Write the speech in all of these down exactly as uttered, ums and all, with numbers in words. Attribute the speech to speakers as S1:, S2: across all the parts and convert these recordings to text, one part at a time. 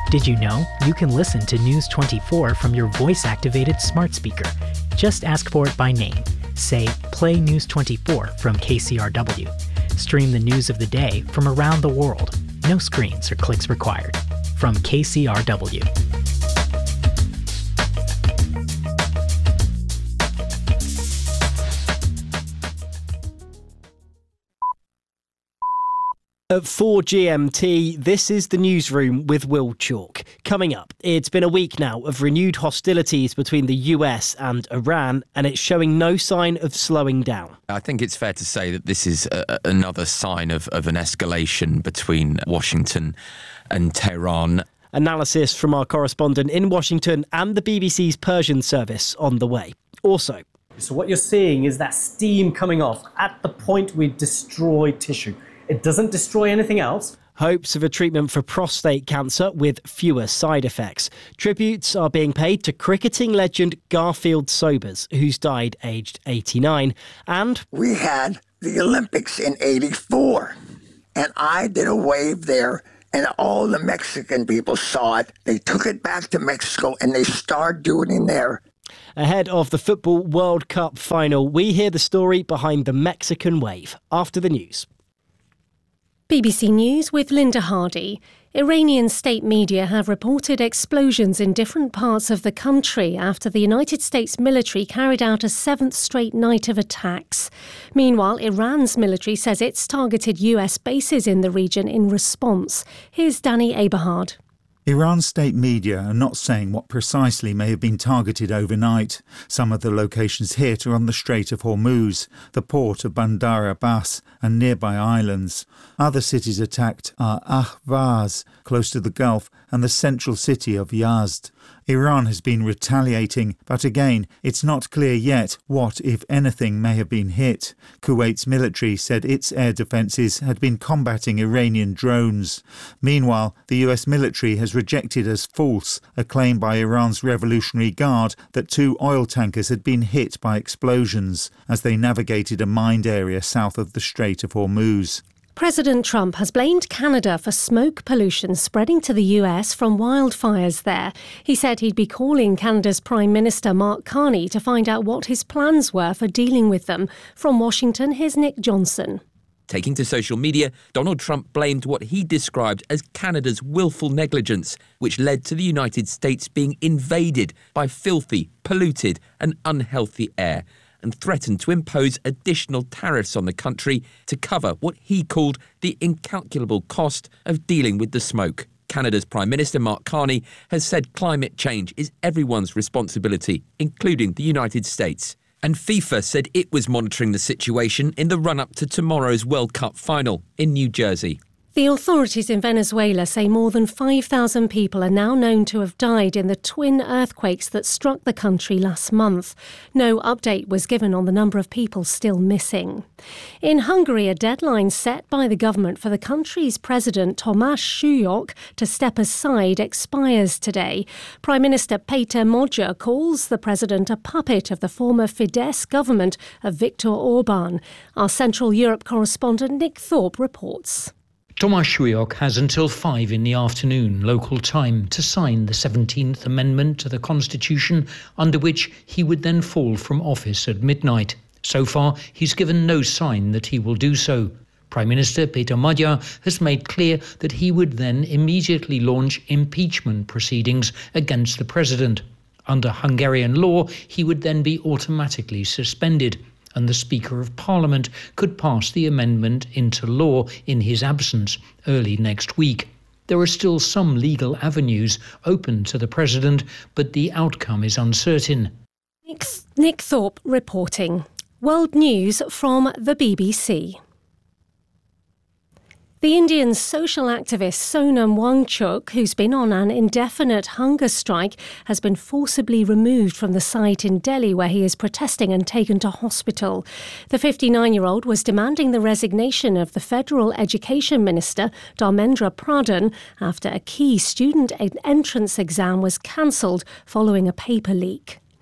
S1: Did you know you can listen to News twenty-four from your voice-activated smart speaker? Just ask for it by name. Say, play News twenty-four from K C R W. Stream the news of the day from around the world. No screens or clicks required. From K C R W.
S2: At four G M T, this is the newsroom with Will Chalk. Coming up, it's been a week now of renewed hostilities between the U S and Iran, and it's showing no sign of slowing down.
S3: I think it's fair to say that this is a, another sign of, of an escalation between Washington and Tehran.
S2: Analysis from our correspondent in Washington and the B B C's Persian service on the way. Also,
S4: so what you're seeing is that steam coming off at the point we destroy tissue. It doesn't destroy anything else.
S2: Hopes of a treatment for prostate cancer with fewer side effects. Tributes are being paid to cricketing legend Garfield Sobers, who's died aged eighty-nine. And
S5: we had the Olympics in eighty-four, and I did a wave there, and all the Mexican people saw it. They took it back to Mexico, and they started doing it there.
S2: Ahead of the Football World Cup final, we hear the story behind the Mexican wave after the news.
S6: B B C News with Linda Hardy. Iranian state media have reported explosions in different parts of the country after the United States military carried out a seventh straight night of attacks. Meanwhile, Iran's military says it's targeted U S bases in the region in response. Here's Danny Aberhard.
S7: Iran's state media are not saying what precisely may have been targeted overnight. Some of the locations hit are on the Strait of Hormuz, the port of Bandar Abbas and nearby islands. Other cities attacked are Ahvaz, close to the Gulf, and the central city of Yazd. Iran has been retaliating, but again, it's not clear yet what, if anything, may have been hit. Kuwait's military said its air defences had been combating Iranian drones. Meanwhile, the U S military has rejected as false a claim by Iran's Revolutionary Guard that two oil tankers had been hit by explosions as they navigated a mined area south of the Strait of Hormuz.
S6: President Trump has blamed Canada for smoke pollution spreading to the U S from wildfires there. He said he'd be calling Canada's Prime Minister Mark Carney to find out what his plans were for dealing with them. From Washington, here's Nick Johnson.
S3: Taking to social media, Donald Trump blamed what he described as Canada's willful negligence, which led to the United States being invaded by filthy, polluted and unhealthy air, and threatened to impose additional tariffs on the country to cover what he called the incalculable cost of dealing with the smoke. Canada's Prime Minister Mark Carney has said climate change is everyone's responsibility, including the United States. And FIFA said it was monitoring the situation in the run-up to tomorrow's World Cup final in New Jersey.
S6: The authorities in Venezuela say more than five thousand people are now known to have died in the twin earthquakes that struck the country last month. No update was given on the number of people still missing. In Hungary, a deadline set by the government for the country's president, Tamás Súlyog, to step aside expires today. Prime Minister Péter Magyar calls the president a puppet of the former Fidesz government of Viktor Orbán. Our Central Europe correspondent Nick Thorpe reports.
S8: Tamás Súlyog has until five in the afternoon local time to sign the seventeenth Amendment to the Constitution, under which he would then fall from office at midnight. So far, he's given no sign that he will do so. Prime Minister Péter Magyar has made clear that he would then immediately launch impeachment proceedings against the president. Under Hungarian law, he would then be automatically suspended, and the Speaker of Parliament could pass the amendment into law in his absence early next week. There are still some legal avenues open to the President, but the outcome is uncertain.
S6: Nick, Nick Thorpe reporting. World News from the B B C. The Indian social activist Sonam Wangchuk, who's been on an indefinite hunger strike, has been forcibly removed from the site in Delhi where he is protesting and taken to hospital. The fifty-nine-year-old was demanding the resignation of the Federal Education Minister, Dharmendra Pradhan, after a key student entrance exam was cancelled following a paper leak.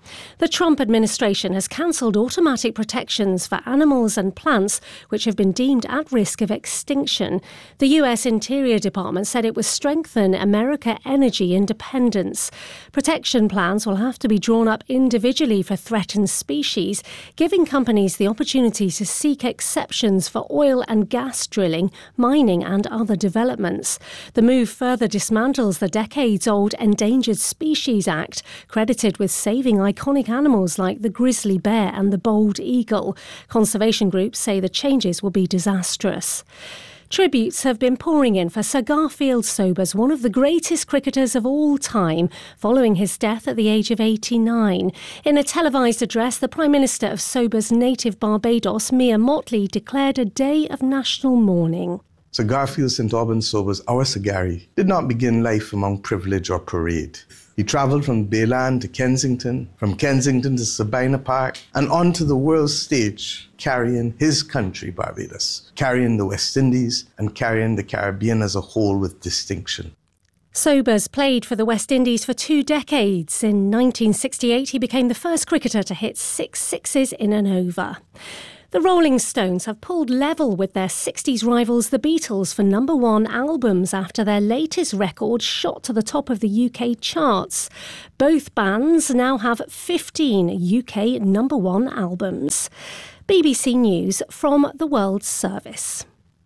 S6: The Trump administration has cancelled automatic protections for animals and plants which have been deemed at risk of extinction. The U S Interior Department said it would strengthen American energy independence. Protection plans will have to be drawn up individually for threatened species, giving companies the opportunity to seek exceptions for oil and gas drilling, mining and other developments. The move further dismantles the decades-old Endangered Species Act, credited with saving iconic animals like the grizzly bear and the bald eagle. Conservation groups say the changes will be disastrous. Tributes have been pouring in for Sir Garfield Sobers, one of the greatest cricketers of all time, following his death at the age of eighty-nine. In a televised address, the Prime Minister of Sobers' native Barbados, Mia Mottley, declared a day of national mourning.
S9: Sir Garfield Saint Albans Sobers, our Sir Gary, did not begin life among privilege or parade. He travelled from Bayland to Kensington, from Kensington to Sabina Park, and onto the world stage, carrying his country, Barbados, carrying the West Indies, and carrying the Caribbean as a whole with distinction.
S6: Sobers played for the West Indies for two decades. In nineteen sixty-eight, he became the first cricketer to hit six sixes in an over. The Rolling Stones have pulled level with their sixties rivals the Beatles for number one albums after their latest record shot to the top of the U K charts. Both bands now have fifteen U K number one albums. B B C News from the World Service.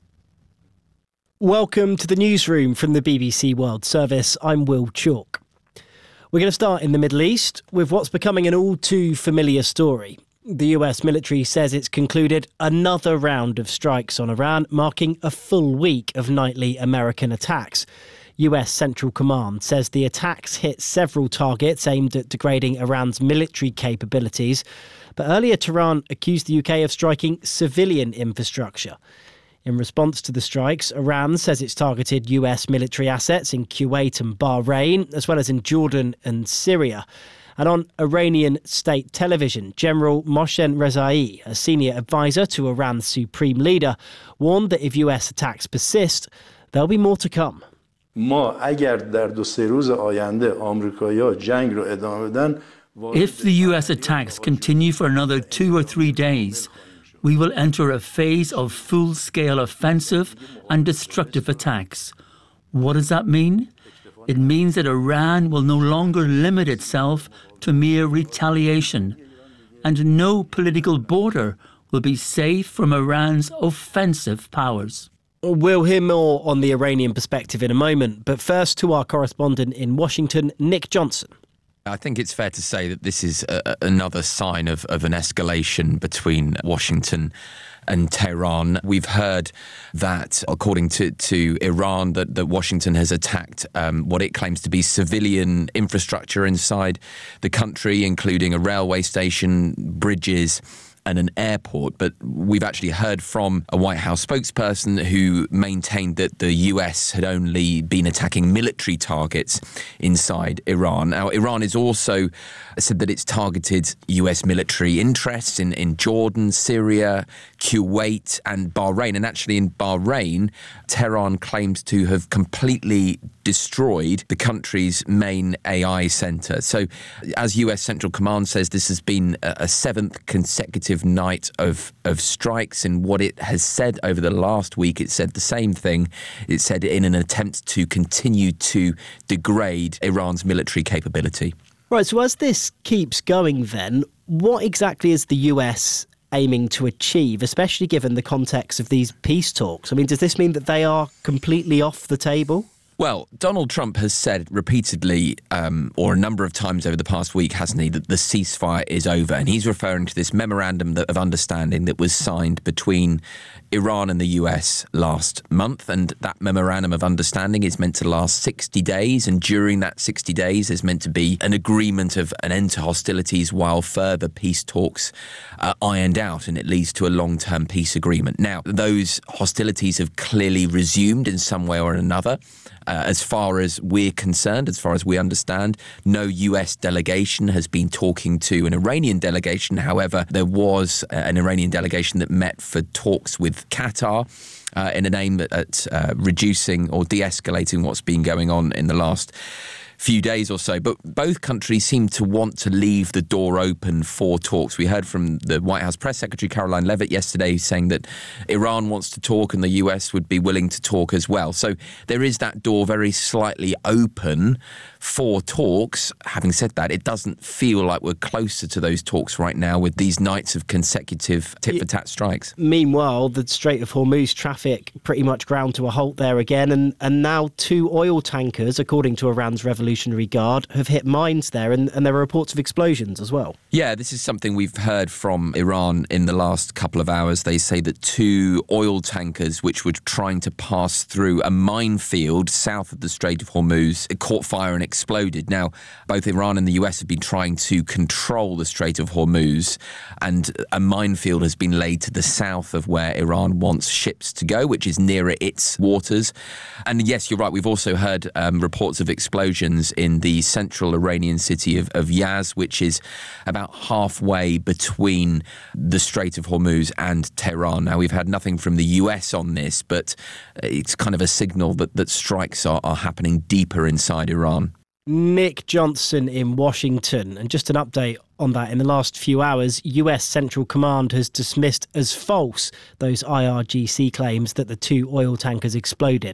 S2: Welcome to the newsroom from the B B C World Service. I'm Will Chalk. We're going to start in the Middle East with what's becoming an all too familiar story. The U S military says it's concluded another round of strikes on Iran, marking a full week of nightly American attacks. U S Central Command says the attacks hit several targets aimed at degrading Iran's military capabilities. But earlier, Tehran accused the U K of striking civilian infrastructure. In response to the strikes, Iran says it's targeted U S military assets in Kuwait and Bahrain, as well as in Jordan and Syria. And on Iranian state television, General Mohsen Rezai, a senior advisor to Iran's supreme leader, warned that if U S attacks persist, there'll be more to come.
S10: If the U S attacks continue for another two or three days, we will enter a phase of full-scale offensive and destructive attacks. What does that mean? It means that Iran will no longer limit itself to mere retaliation, and no political border will be safe from Iran's offensive powers.
S2: We'll hear more on the Iranian perspective in a moment, but first to our correspondent in Washington, Nick Johnson.
S3: I think it's fair to say that this is a, another sign of, of an escalation between Washington and Tehran. We've heard that, according to, to Iran, that, that Washington has attacked um, what it claims to be civilian infrastructure inside the country, including a railway station, bridges, and an airport. But we've actually heard from a White House spokesperson who maintained that the U S had only been attacking military targets inside Iran. Now, Iran has also said that it's targeted U S military interests in, in Jordan, Syria, Kuwait and Bahrain. And actually in Bahrain, Tehran claims to have completely destroyed the country's main A I centre. So as U S Central Command says, this has been a, a seventh consecutive night of, of strikes. And what it has said over the last week, it said the same thing. It said in an attempt to continue to degrade Iran's military capability.
S2: Right, so as this keeps going then, what exactly is the U S aiming to achieve, especially given the context of these peace talks? I mean, does this mean that they are completely off the table?
S3: Well, Donald Trump has said repeatedly, um, or a number of times over the past week, hasn't he, that the ceasefire is over. And he's referring to this memorandum of understanding that was signed between Iran and the U S last month. And that memorandum of understanding is meant to last sixty days. And during that sixty days, there's meant to be an agreement of an end to hostilities while further peace talks are ironed out. And it leads to a long-term peace agreement. Now, those hostilities have clearly resumed in some way or another. Uh, as far as we're concerned, as far as we understand, no U S delegation has been talking to an Iranian delegation. However, there was an Iranian delegation that met for talks with Qatar uh, in an aim at, at uh, reducing or de-escalating what's been going on in the last few days or so. But both countries seem to want to leave the door open for talks. We heard from the White House Press Secretary Caroline Leavitt yesterday saying that Iran wants to talk and the U S would be willing to talk as well. So there is that door very slightly open for talks. Having said that, it doesn't feel like we're closer to those talks right now with these nights of consecutive tit-for-tat strikes.
S2: Meanwhile, the Strait of Hormuz traffic pretty much ground to a halt there again, and, and now two oil tankers, according to Iran's Revolutionary Guard, have hit mines there, and, and there are reports of explosions as well.
S3: Yeah, this is something we've heard from Iran in the last couple of hours. They say that two oil tankers, which were trying to pass through a minefield south of the Strait of Hormuz, caught fire and exploded. Now, both Iran and the U S have been trying to control the Strait of Hormuz, and a minefield has been laid to the south of where Iran wants ships to go, which is nearer its waters. And yes, you're right, we've also heard um, reports of explosions in the central Iranian city of, of Yaz, which is about halfway between the Strait of Hormuz and Tehran. Now, we've had nothing from the U S on this, but it's kind of a signal that, that strikes are, are happening deeper inside Iran.
S2: Nick Johnson in Washington. And just an update on that. In the last few hours, U S Central Command has dismissed as false those I R G C claims that the two oil tankers exploded.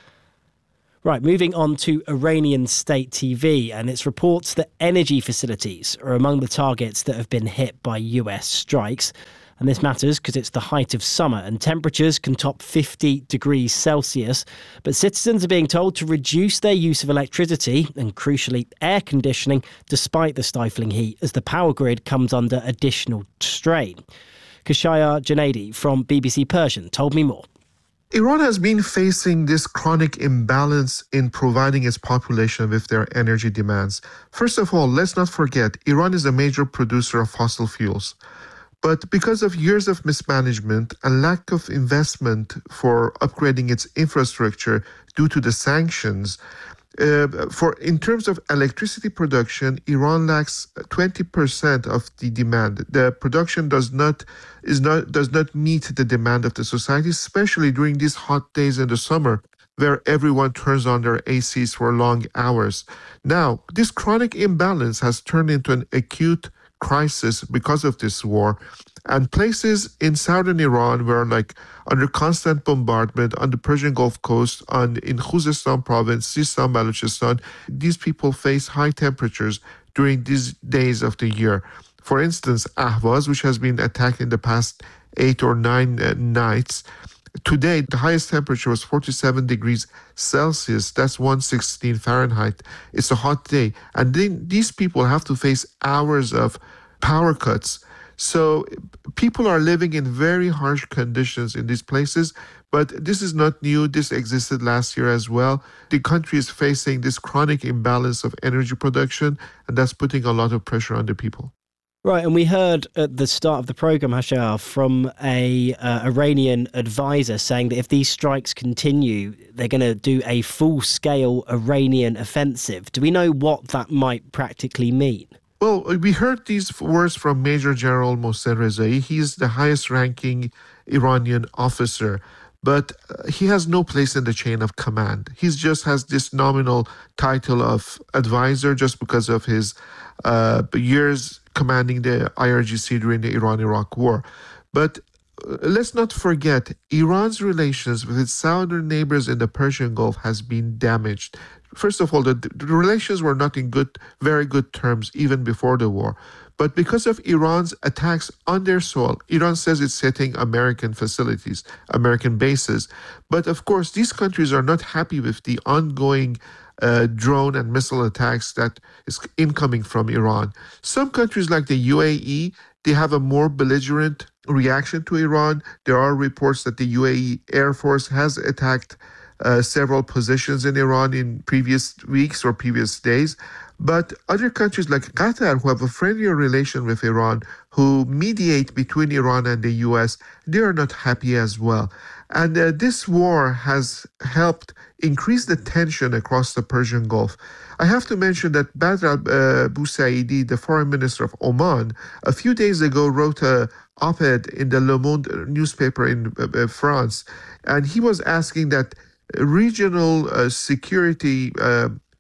S2: Right, moving on to Iranian state T V, and its reports that energy facilities are among the targets that have been hit by U S strikes. And this matters because it's the height of summer and temperatures can top fifty degrees Celsius. But citizens are being told to reduce their use of electricity and, crucially, air conditioning, despite the stifling heat, as the power grid comes under additional strain. Kashaya Janadi from B B C Persian told me more.
S11: Iran has been facing this chronic imbalance in providing its population with their energy demands. First of all, let's not forget, Iran is a major producer of fossil fuels. But because of years of mismanagement and lack of investment for upgrading its infrastructure due to the sanctions, uh, for in terms of electricity production, Iran lacks twenty percent of the demand. The production does not is not does not meet the demand of the society, especially during these hot days in the summer, where everyone turns on their A Cs for long hours. Now, this chronic imbalance has turned into an acute crisis because of this war, and places in southern Iran were like under constant bombardment on the Persian Gulf Coast, on in Khuzestan province, Sistan, Balochistan. These people face high temperatures during these days of the year. For instance, Ahvaz, which has been attacked in the past eight or nine uh, nights, today the highest temperature was forty-seven degrees Celsius. That's one hundred sixteen Fahrenheit. It's a hot day. And then these people have to face hours of power cuts. So people are living in very harsh conditions in these places, but this is not new. This existed last year as well. The country is facing this chronic imbalance of energy production, and that's putting a lot of pressure on the people.
S2: Right, and we heard at the start of the programme, Hashar, from a uh, Iranian advisor saying that if these strikes continue, they're going to do a full-scale Iranian offensive. Do we know what that might practically mean?
S11: Well, we heard these words from Major General Mohsen Rezai. He's the highest-ranking Iranian officer, but he has no place in the chain of command. He just has this nominal title of advisor just because of his uh, years commanding the I R G C during the Iran-Iraq war. But let's not forget, Iran's relations with its southern neighbors in the Persian Gulf has been damaged. First of all, the, the relations were not in good, very good terms even before the war. But because of Iran's attacks on their soil, Iran says it's hitting American facilities, American bases. But of course, these countries are not happy with the ongoing uh, drone and missile attacks that is incoming from Iran. Some countries like the U A E, they have a more belligerent reaction to Iran. There are reports that the U A E Air Force has attacked Uh, several positions in Iran in previous weeks or previous days. But other countries like Qatar, who have a friendlier relation with Iran, who mediate between Iran and the U S, they are not happy as well. And uh, this war has helped increase the tension across the Persian Gulf. I have to mention that Badr uh, Busaidi, the foreign minister of Oman, a few days ago wrote a op-ed in the Le Monde newspaper in uh, France, and he was asking that regional uh, security uh,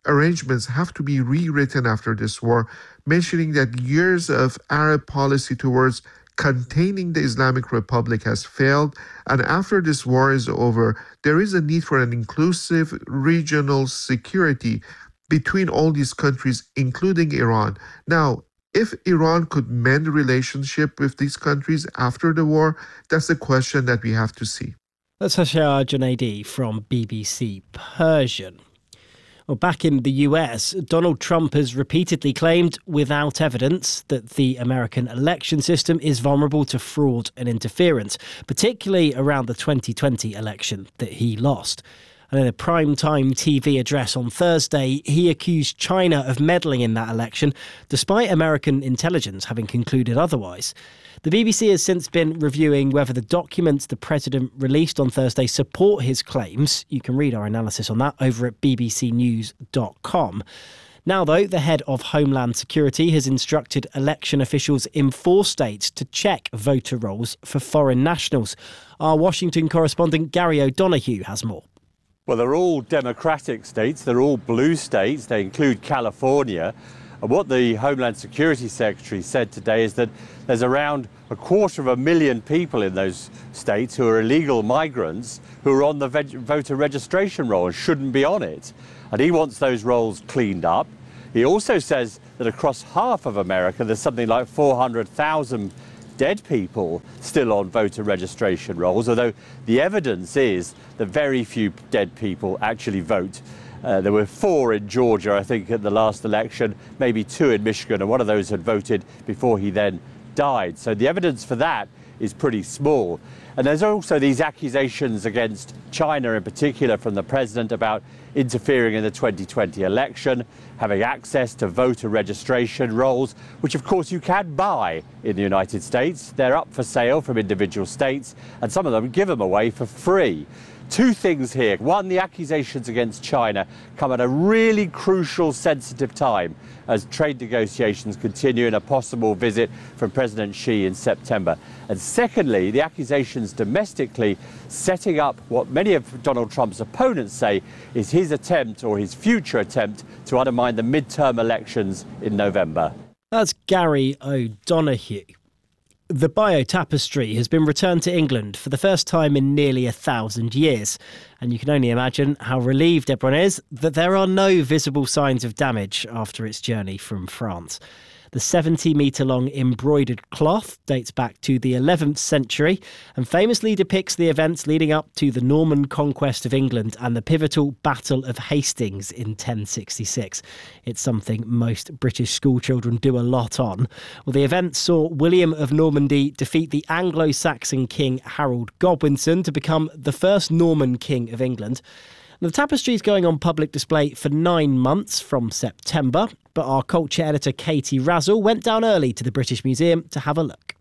S11: arrangements have to be rewritten after this war, mentioning that years of Arab policy towards containing the Islamic Republic has failed, and after this war is over, there is a need for an inclusive regional security between all these countries, including Iran. Now, if Iran could mend relationship with these countries after the war, that's a question that we have to see.
S2: That's Hashar Junaidi from B B C Persian. Well, back in the U S, Donald Trump has repeatedly claimed, without evidence, that the American election system is vulnerable to fraud and interference, particularly around the twenty twenty election that he lost. And in a primetime T V address on Thursday, he accused China of meddling in that election, despite American intelligence having concluded otherwise. The B B C has since been reviewing whether the documents the president released on Thursday support his claims. You can read our analysis on that over at b b c news dot com. Now, though, the head of Homeland Security has instructed election officials in four states to check voter rolls for foreign nationals. Our Washington correspondent Gary O'Donoghue has more.
S12: Well, they're all Democratic states. They're all blue states. They include California. And what the Homeland Security Secretary said today is that there's around a quarter of a million people in those states who are illegal migrants who are on the veg- voter registration roll and shouldn't be on it. And he wants those rolls cleaned up. He also says that across half of America, there's something like four hundred thousand dead people still on voter registration rolls, although the evidence is that very few dead people actually vote. Uh, there were four in Georgia, I think, at the last election, maybe two in Michigan, and one of those had voted before he then died. So the evidence for that is pretty small. And there's also these accusations against China in particular from the president about interfering in the twenty twenty election, having access to voter registration rolls, which of course you can buy in the United States. They're up for sale from individual states, and some of them give them away for free. Two things here. One, the accusations against China come at a really crucial, sensitive time as trade negotiations continue and a possible visit from President Xi in September. And secondly, the accusations domestically setting up what many of Donald Trump's opponents say is his attempt or his future attempt to undermine the midterm elections in November.
S2: That's Gary O'Donoghue. The Biotapestry has been returned to England for the first time in nearly a thousand years. And you can only imagine how relieved everyone is that there are no visible signs of damage after its journey from France. The seventy metre long embroidered cloth dates back to the eleventh century and famously depicts the events leading up to the Norman conquest of England and the pivotal Battle of Hastings in ten sixty-six. It's something most British schoolchildren do a lot on. Well, the event saw William of Normandy defeat the Anglo-Saxon king Harold Godwinson to become the first Norman king of England. The tapestry is going on public display for nine months from September, but our culture editor Katie Razzle went down early to the British Museum to have a look.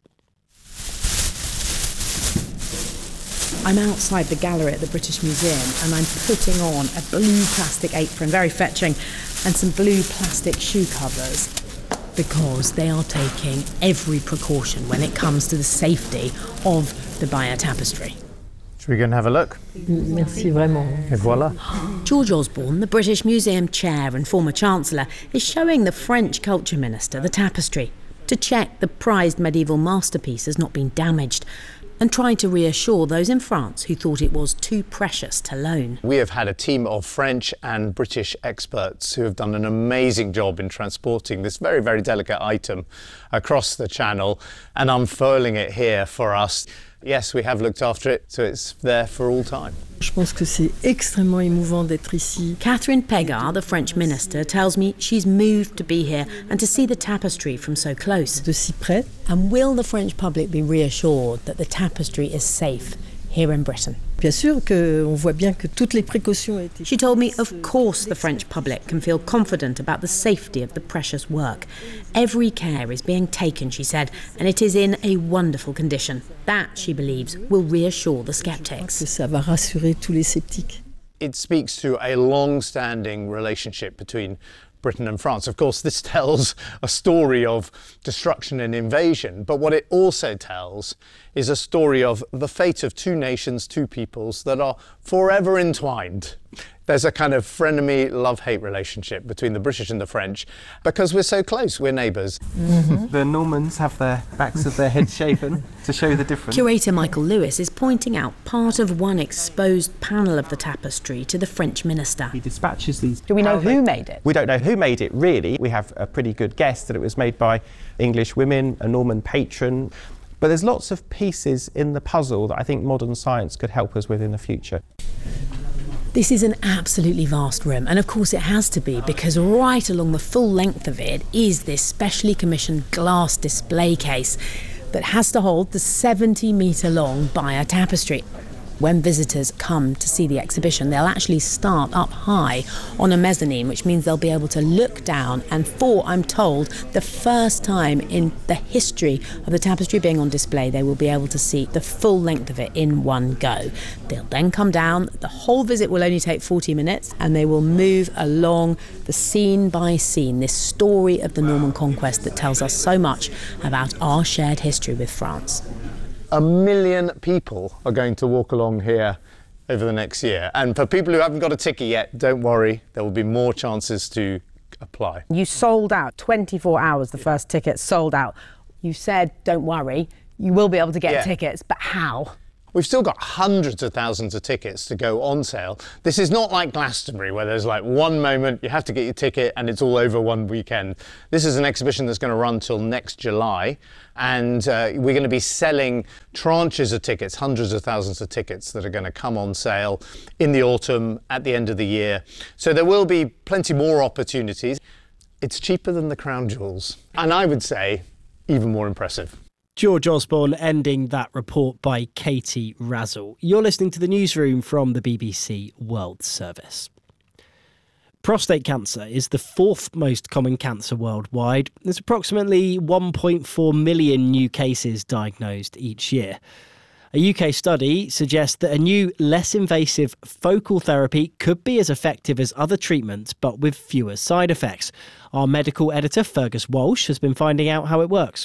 S13: I'm outside the gallery at the British Museum and I'm putting on a blue plastic apron, very fetching, and some blue plastic shoe covers because they are taking every precaution when it comes to the safety of the Biotapestry.
S14: Should we go and have a look?
S13: Merci vraiment.
S14: Et voilà.
S13: George Osborne, the British Museum chair and former Chancellor, is showing the French Culture Minister the tapestry to check the prized medieval masterpiece has not been damaged and trying to reassure those in France who thought it was too precious to loan.
S14: We have had a team of French and British experts who have done an amazing job in transporting this very, very delicate item across the Channel and unfurling it here for us. Yes, we have looked after it, so it's there for all time.
S13: Je pense que c'est extrêmement émouvant d'être ici. Catherine Pégard, the French minister, tells me she's moved to be here and to see the tapestry from so close. De si près. And will the French public be reassured that the tapestry is safe here in Britain?
S15: Bien sûr que on voit bien que toutes les précautions ont été.
S13: She told me, of course, the French public can feel confident about the safety of the precious work. Every care is being taken, she said, and it is in a wonderful condition. That, she believes, will reassure the sceptics.
S15: Ça va rassurer tous les sceptiques.
S14: It speaks to a long-standing relationship between Britain and France. Of course, this tells a story of destruction and invasion, but what it also tells is a story of the fate of two nations, two peoples that are forever entwined There's a kind of frenemy love-hate relationship between the British and the French because we're so close, we're neighbours.
S16: Mm-hmm. The Normans have their backs of their heads shaven to show the difference.
S13: Curator Michael Lewis is pointing out part of one exposed panel of the tapestry to the French minister.
S16: He dispatches these...
S17: Do we know who made it?
S16: We don't know who made it, really. We have a pretty good guess that it was made by English women, a Norman patron. But there's lots of pieces in the puzzle that I think modern science could help us with in the future.
S13: This is an absolutely vast room, and of course it has to be, because right along the full length of it is this specially commissioned glass display case that has to hold the seventy metre long Bayeux tapestry. When visitors come to see the exhibition, they'll actually start up high on a mezzanine, which means they'll be able to look down, and for, I'm told, the first time in the history of the tapestry being on display, they will be able to see the full length of it in one go. They'll then come down, the whole visit will only take forty minutes, and they will move along the scene by scene, this story of the Norman conquest that tells us so much about our shared history with France.
S14: A million people are going to walk along here over the next year. And for people who haven't got a ticket yet, don't worry, there will be more chances to apply.
S17: You sold out, twenty-four hours, the first ticket sold out. You said, don't worry, you will be able to get
S14: Yeah.
S17: tickets, but how?
S14: We've still got hundreds of thousands of tickets to go on sale. This is not like Glastonbury, where there's like one moment, you have to get your ticket and it's all over one weekend. This is an exhibition that's going to run till next July, and uh, we're going to be selling tranches of tickets, hundreds of thousands of tickets that are going to come on sale in the autumn, at the end of the year. So there will be plenty more opportunities. It's cheaper than the crown jewels, and I would say even more impressive.
S2: George Osborne ending that report by Katie Razzle. You're listening to the newsroom from the B B C World Service. Prostate cancer is the fourth most common cancer worldwide. There's approximately one point four million new cases diagnosed each year. A U K study suggests that a new, less invasive focal therapy could be as effective as other treatments, but with fewer side effects. Our medical editor, Fergus Walsh, has been finding out how it works.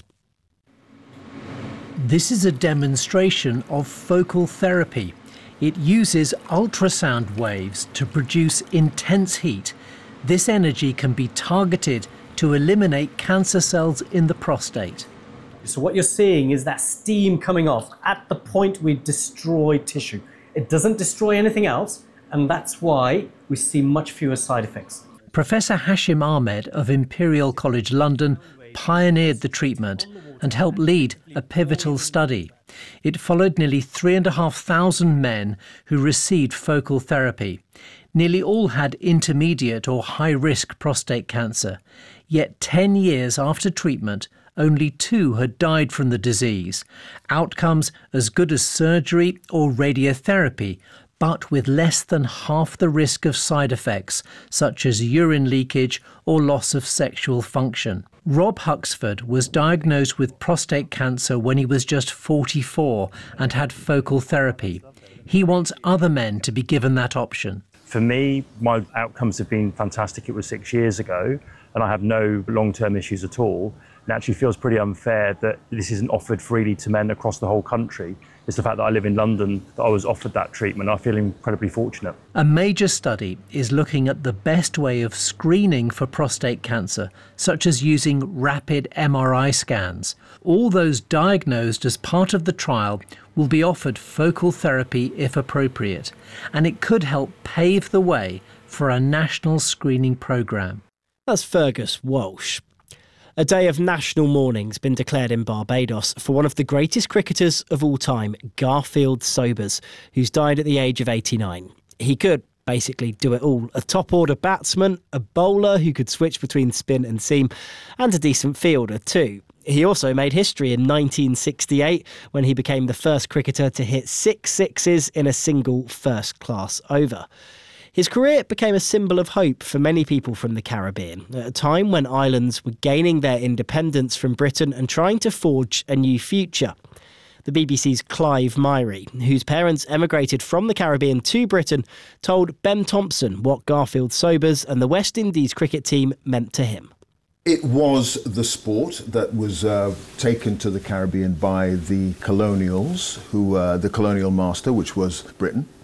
S18: This is a demonstration of focal therapy. It uses ultrasound waves to produce intense heat. This energy can be targeted to eliminate cancer cells in the prostate.
S4: So what you're seeing is that steam coming off at the point we destroy tissue. It doesn't destroy anything else, and that's why we see much fewer side effects.
S18: Professor Hashim Ahmed of Imperial College London pioneered the treatment and helped lead a pivotal study. It followed nearly three and a half thousand men who received focal therapy. Nearly all had intermediate or high-risk prostate cancer. Yet ten years after treatment, only two had died from the disease. Outcomes as good as surgery or radiotherapy, but with less than half the risk of side effects, such as urine leakage or loss of sexual function. Rob Huxford was diagnosed with prostate cancer when he was just forty-four and had focal therapy. He wants other men to be given that option.
S19: For me, my outcomes have been fantastic. It was six years ago, and I have no long-term issues at all. It actually feels pretty unfair that this isn't offered freely to men across the whole country. It's the fact that I live in London that I was offered that treatment. I feel incredibly fortunate.
S18: A major study is looking at the best way of screening for prostate cancer, such as using rapid M R I scans. All those diagnosed as part of the trial will be offered focal therapy if appropriate, and it could help pave the way for a national screening programme.
S2: That's Fergus Walsh. A day of national mourning's been declared in Barbados for one of the greatest cricketers of all time, Garfield Sobers, who's died at the age of eighty-nine. He could basically do it all. A top-order batsman, a bowler who could switch between spin and seam, and a decent fielder too. He also made history in nineteen sixty-eight when he became the first cricketer to hit six sixes in a single first-class over. His career became a symbol of hope for many people from the Caribbean, at a time when islands were gaining their independence from Britain and trying to forge a new future. The B B C's Clive Myrie, whose parents emigrated from the Caribbean to Britain, told Ben Thompson what Garfield Sobers and the West Indies cricket team meant to him.
S20: It was the sport that was uh, taken to the Caribbean by the colonials, who uh, the colonial master, which was Britain.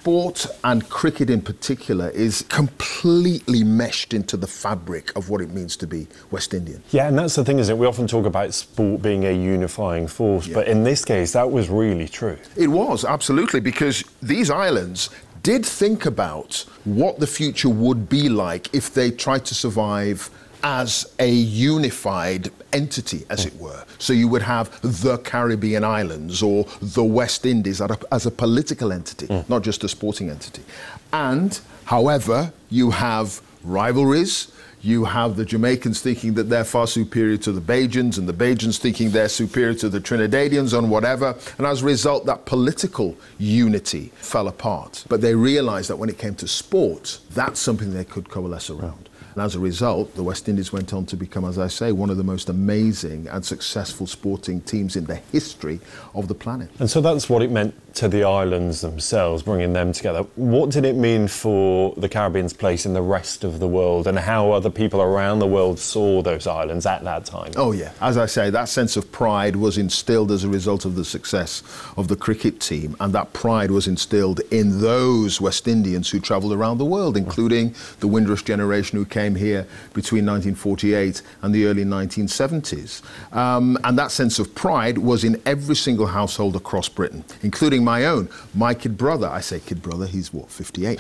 S20: sport and cricket in particular is completely meshed into the fabric of what it means to be West Indian.
S21: Yeah, and that's the thing, isn't it? We often talk about sport being a unifying force, yeah. but in this case, that was really true.
S20: It was, absolutely, because these islands did think about what the future would be like if they tried to survive as a unified entity, as it were. So you would have the Caribbean islands or the West Indies as a political entity, mm. not just a sporting entity. And, however, you have rivalries. You have the Jamaicans thinking that they're far superior to the Bajans, and the Bajans thinking they're superior to the Trinidadians and whatever. And as a result, that political unity fell apart. But they realized that when it came to sport, that's something they could coalesce around. And as a result, the West Indies went on to become, as I say, one of the most amazing and successful sporting teams in the history of the planet.
S21: And so that's what it meant to the islands themselves, bringing them together. What did it mean for the Caribbean's place in the rest of the world, and how other people around the world saw those islands at that time?
S20: Oh, yeah. As I say, that sense of pride was instilled as a result of the success of the cricket team, and that pride was instilled in those West Indians who travelled around the world, including the Windrush generation who came here between nineteen forty-eight and the early nineteen seventies. Um, and that sense of pride was in every single household across Britain, including my own. My kid brother, I say kid brother, he's what, fifty-eight?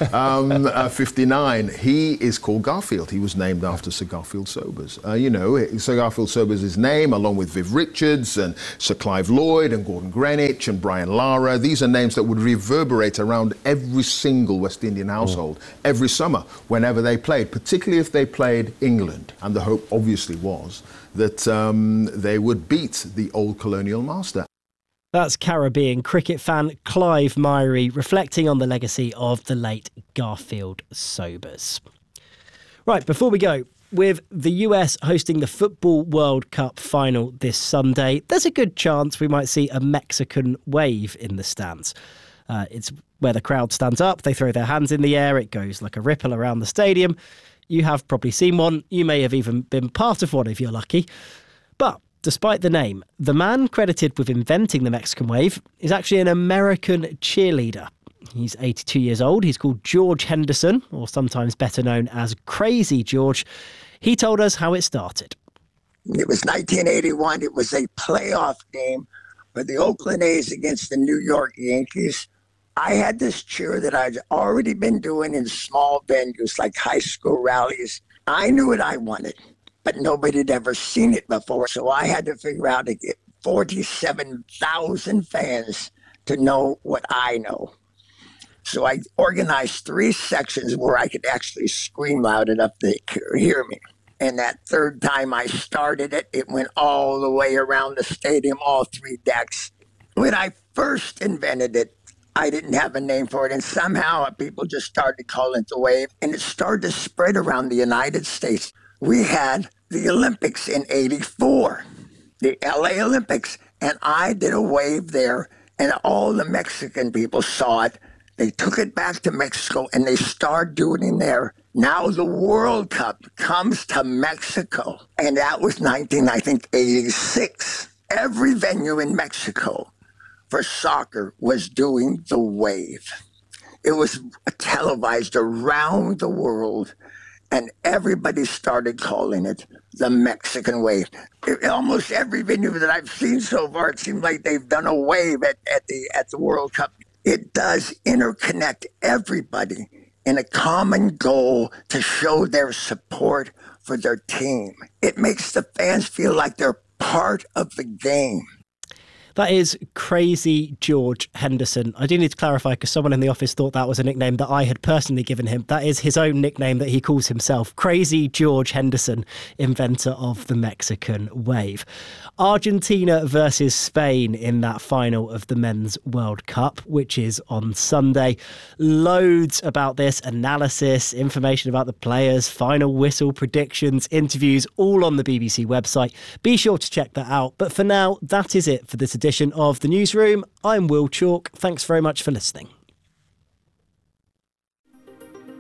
S20: um, uh, fifty-nine. He is called Garfield. He was named after Sir Garfield Sobers. Uh, you know, Sir Garfield Sobers' his name, along with Viv Richards and Sir Clive Lloyd and Gordon Greenwich and Brian Lara. These are names that would reverberate around every single West Indian household mm. every summer whenever they played, particularly if they played England. And the hope obviously was that um, they would beat the old colonial master.
S2: That's Caribbean cricket fan Clive Myrie reflecting on the legacy of the late Garfield Sobers. Right, before we go, with the U S hosting the Football World Cup final this Sunday, there's a good chance we might see a Mexican wave in the stands. Uh, it's where the crowd stands up, they throw their hands in the air, it goes like a ripple around the stadium. You have probably seen one, you may have even been part of one if you're lucky. But despite the name, the man credited with inventing the Mexican wave is actually an American cheerleader. He's eighty-two years old. He's called George Henderson, or sometimes better known as Crazy George. He told us how it started.
S5: It was nineteen eighty-one. It was a playoff game for the Oakland A's against the New York Yankees. I had this cheer that I'd already been doing in small venues like high school rallies. I knew what I wanted, but nobody had ever seen it before. So I had to figure out to get forty-seven thousand fans to know what I know. So I organized three sections where I could actually scream loud enough they could hear me. And that third time I started it, it went all the way around the stadium, all three decks. When I first invented it, I didn't have a name for it, and somehow people just started calling it the wave, and it started to spread around the United States. We had the Olympics in eighty-four, the L A Olympics, and I did a wave there, and all the Mexican people saw it. They took it back to Mexico, and they started doing it there. Now the World Cup comes to Mexico, and that was nineteen, I think, eighty-six. Every venue in Mexico for soccer was doing the wave. It was televised around the world, and everybody started calling it the Mexican wave. It, almost every venue that I've seen so far, it seems like they've done a wave at, at the at the World Cup. It does interconnect everybody in a common goal to show their support for their team. It makes the fans feel like they're part of the game.
S2: That is Crazy George Henderson. I do need to clarify because someone in the office thought that was a nickname that I had personally given him. That is his own nickname that he calls himself. Crazy George Henderson, inventor of the Mexican wave. Argentina versus Spain in that final of the Men's World Cup, which is on Sunday. Loads about this, analysis, information about the players, final whistle, predictions, interviews, all on the B B C website. Be sure to check that out. But for now, that is it for this edition of The Newsroom. I'm Will Chalk. Thanks very much for listening.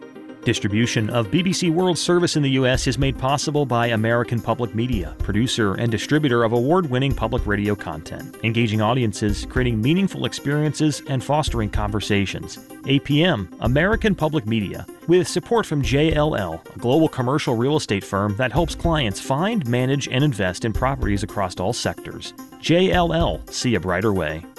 S1: Distribution of B B C World Service in the U S is made possible by American Public Media, producer and distributor of award-winning public radio content, engaging audiences, creating meaningful experiences, and fostering conversations. A P M, American Public Media, with support from J L L, a global commercial real estate firm that helps clients find, manage, and invest in properties across all sectors. J L L, see a brighter way.